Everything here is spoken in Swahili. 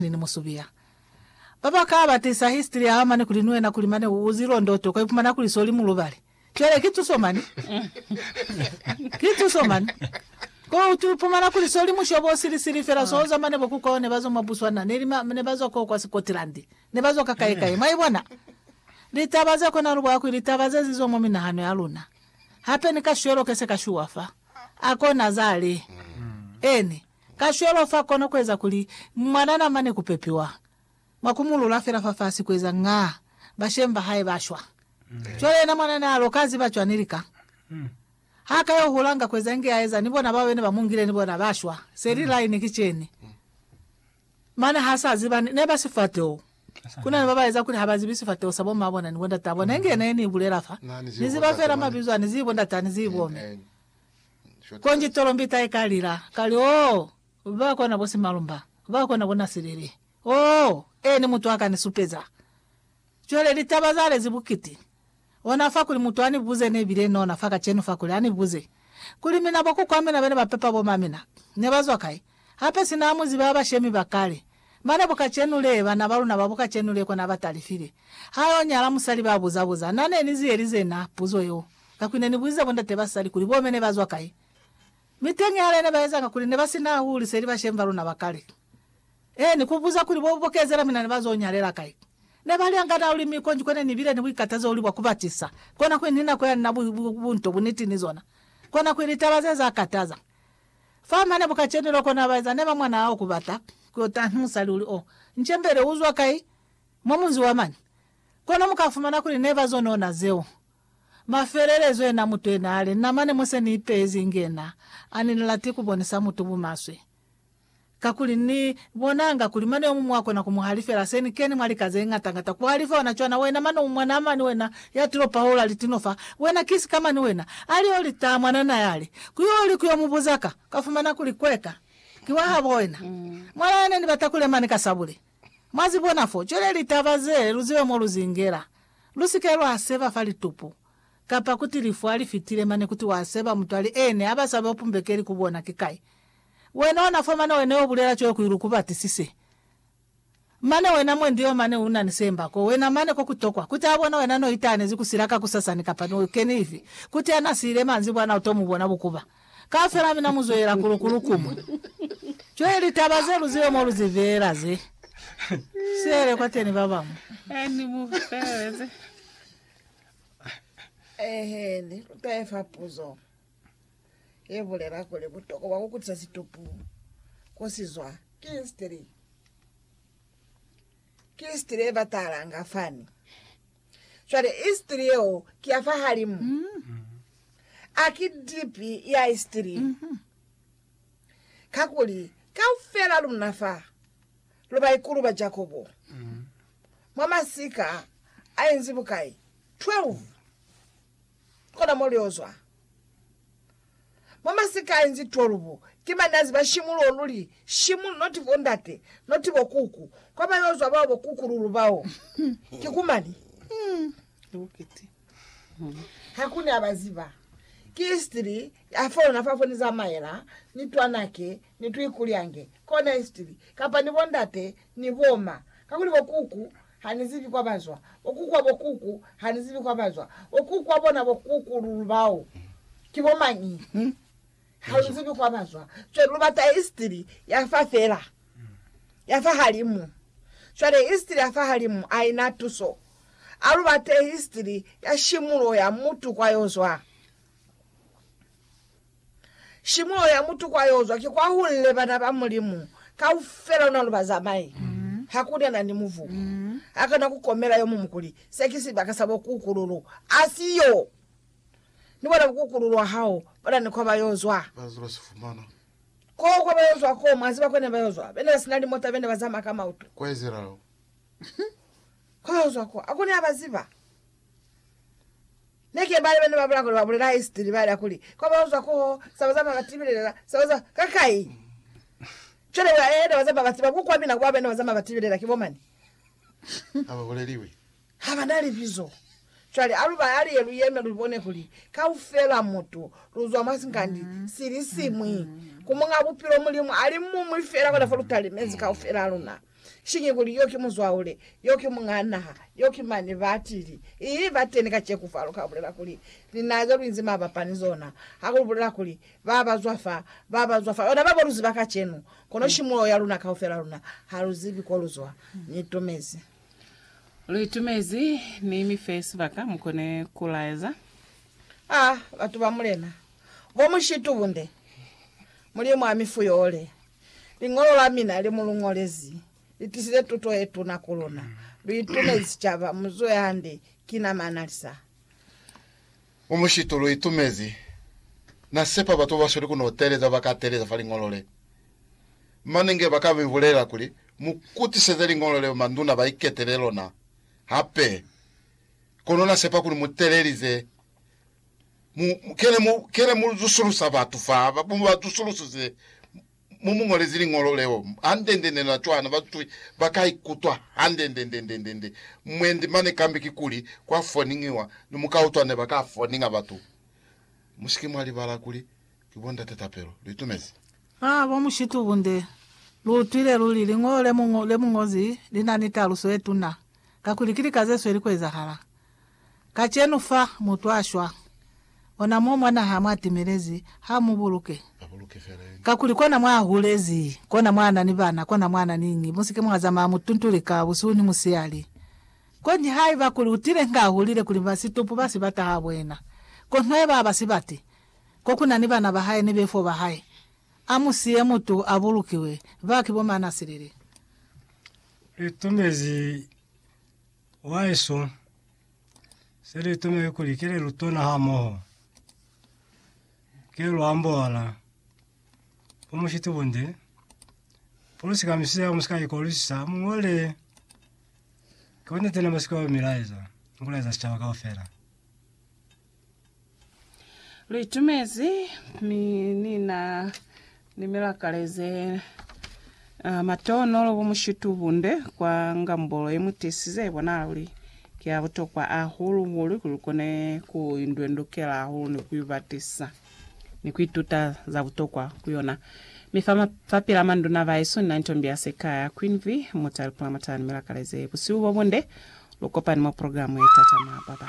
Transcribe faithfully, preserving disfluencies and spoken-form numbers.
ni musubia baba kaba tisa history ama ne kulinwe na kulimane uziro ndoto kwa ipumana kulisoli mulubale kyole kitu somani kitu somani ko utupumana kulisoli mushobo siri siri fera soza mane bokuko ne bazo mabuswana ne ne bazo ko kwa Scotland ne bazo kakaye kai mai bona litabaza ko na rubwa ko litabaza zizo mu minahano ya luna hape ni kashoro kese kashuwafa akona zali eni kashoro fa kono kweza kuli mwanana mane kupepiwa makumulu lafera fafasi kweza nga bashemba hai bashwa mm. Chole na mwanana alokazi bachwa nilika mm. Haka yo hulanga kweza nge aeza nibona bawe ne bamungire nibona bashwa seri mm. Line kicheni mm. Mana hasa zibani ne basifateo kuna baba eza kuli habazi bisifateo sabo mabona niwenda tabona nge na ni bulerafa nizibafera mabizwa nizibonda tani zibome konji tolombita ikalira kali oh bako na bosi malumba bako na bona siriri oh eni mutu akani supeza chole litabazale zibukiti onafa kuli mutu ani buze ne bile no nafaka chenu fakuli ani buze kuli mina bako kwa mina bene bapepa bo mamina ne bazo kai hape sinamu zibaba shemi bakale mana boka chenu le bana balu na babuka chenu le kona batalifire hayo nyala musali babuza buza nane nizi elize na puzo yo kakwine nibuze bonda tebasali kuli bo mene bazo kai mitenge ale ne baeza ngakuli ne basina huli seri bashemba luna bakale eh ni kubuza kuli bo bokezera mina ne bazo nyalera kai ne bali angana uli mikonji kone nibire ni wikataza uli wakubatisa kona kwe nina kwa na bunto buniti nizona kona kwe litabazeza akataza fama ne boka chenu lo kona baeza ne bamwana awo kubata ko tanu saluli o nchembere uzwa kai mwamuzi wa mani kona mukafumana kuli neva zono na zeo maferelezo ena mutu ena ale namane mose ni pezi ngena ani nilati kubonesa mutu bumaswe kakuli ni bonanga kulimane omu wako na kumuhalifera seni keni mwali kazenga tangata kuhalifa wanachwana wena mano mwana amani wena yatilo pahola litinofa wena kisi kama ni wena ali oli tamwana na yale kuyo oli kuyo mubuzaka kafumana kuli kweka kiwa haboina mm. Mwala ene ni batakule mani kasabule mwazi bona fo chole litabaze luziwe mo luzingera lusikero aseva fali tupu kapa kuti lifuali fitile mane kuti waseba mutwali ene abasaba opumbekeri kubona kikai wena ona fo mane wene obulera cyo kuirukubati sise mane wena mwendio mane una nisemba ko wena mane ko kutokwa kuti abona wena no itane zikusiraka kusasani kapa no keni hivi kuti anasire manzi bwana utomubona bukuba kafera mina muzoera kulukulukumu chweli tabazeru ziwe mo luzivera ze sere kwateni babamu eni mufeze ehe ni utaefa puzo ebulera kole butoko wakukutsa situpu kosizwa kinsteri kinsteri bataranga fani chwale istri yo kiafa halimu mm -hmm. Akidipi ya istri mm -hmm. Kakuli kaufera lumnafa luba ikulu ba Jacobo mm -hmm. Mama sika ayenzibukai twelve kona moliozwa mama sika ayenzi twelve kima nazi bashimulo oluli shimu noti vondate noti bokuku kwa bayozwa babo kuku lulubao kikumani mm ukiti mm. Hakuni abaziba kistri afona nafafoniza maela nitwanake nitwikulyange kona istri kapa nibondate niboma kakuli bokuku hanizivi kwa bazwa okuku abokuku hanizivi kwa bazwa okuku abona bokuku lulubao kibomanyi hmm? Hanizivi kwa bazwa chwe lubata istri yafafera yafa halimu chwe istri yafa halimu aina tuso alubate istri ya shimulo ya mutu kwa yozwa shimulo ya mutu kwa yozwa kikwa hulile bana bamulimu kaufera unalubaza mai mm. Hakuna na nimuvu mm. Akana kukomera yo mumukuli sekisi bakasabo kukululu asiyo nibona kukululu hao bana niko bayozwa bazura sifumana ko ko bayozwa ko maziba kwene bayozwa bene sinali mota bene bazama kama utu kwezerao ko bayozwa ko akuni abaziba neke bale bene babula ko babulira history bale akuli ko bayozwa ko sabazama batibirera sabaza kakai chole wa eda wazaba batiba kuko abina kwa bene wazama batibirera kibomani abagoleriwe haba ndali vizo chali aluba ali yelu yeme lubone kuli kaufela mutu ruzwa masingandi siri simwi kumunga bupiro mulimu ali mumu ifera kwa falutali mezi kaufela luna shinge kuli yoki muzwaule yoki mungana yoki mani vatiri iyi vateni kacheku falo kabulela kuli ninazo lwinzima abapanizona hakubulela kuli baba zwafa baba zwafa ona baba ruzi bakachenu kono shimulo ya luna kaufela luna haruzibi koluzwa nitomezi Luitumezi ni mi face vaka mkone kulaeza. Ah, watu bamulena. Vomushitu bunde. Muli mwa mifuyo ole. Lingolo la mina li mulungolezi. Litisile tuto etu na kolona. Luitumezi chava mzoe hande kina manalisa. Vomushitu luitumezi. Na sepa batu basuri kuno hoteleza baka teleza fa lingolole. Manenge baka mivulera kuli. Mukuti seze lingolole manduna ba iketelelo na. Hape konona sepa kuni mutelerize mu kene mu kene mu zusulu sabatu fa ba mu batusulu suze mu mungole zili ngolo leo andende na chwana batu bakai kutwa andende ndende ndende mwende mane kambi kikuli kwa foningiwa numukauto ne baka foninga batu musiki mwali bala kuli kibonda tetapero litumezi ah bomushitu bunde lutwile lulili ngole mungole mungozi linanita luso etuna kakulikiri kaze sweli kweza hala kachenu fa mutwashwa ona momwa na hamati melezi hamubuluke kakulikona mwa hulezi kona mwana ni bana kona mwana ningi musike mwaza ma mutuntulika busuni musiali konyi hai bakuli utire nga hulire kuli basitupu basi batahabwena konwe baba sibati kokuna ni bana bahaye ni befo bahaye amusiye mutu abulukiwe bakibo manasirire Litumezi waiso sere tume kulikere lutona hamo kero amboala pomushitu bunde polisi kamisia musika ikolisa mungole konde tena masika milaiza ngulaiza chawa kaofera Luitumezi mi nina nimelakaleze Uh, matono lo mushitu bunde kwa ngambolo yemutesize ibona uli kya butokwa ahulu ngulu kulikone ku indwendokela ahulu ne kuyibatisa ni kwituta za butokwa kuyona mifama fapila manduna vaiso na ntombia sekaya Queen V mutali kwa matani melakaleze busibu bunde lokopa ni mo programu ya tata mababa